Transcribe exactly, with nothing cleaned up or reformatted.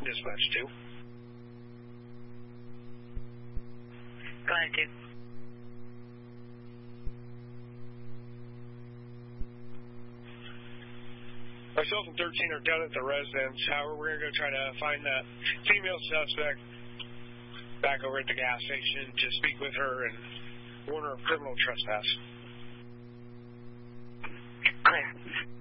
dispatch to. Go ahead, two. Myself and thirteen are down at the residence. However, we're going to go try to find that female suspect back over at the gas station to speak with her and warn her of criminal trespass. Clear.